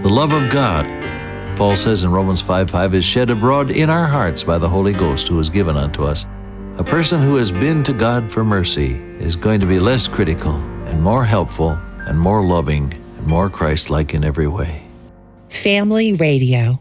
The love of God, Paul says in Romans 5:5, is shed abroad in our hearts by the Holy Ghost who is given unto us. A person who has been to God for mercy is going to be less critical and more helpful and more loving and more Christ-like in every way. Family Radio.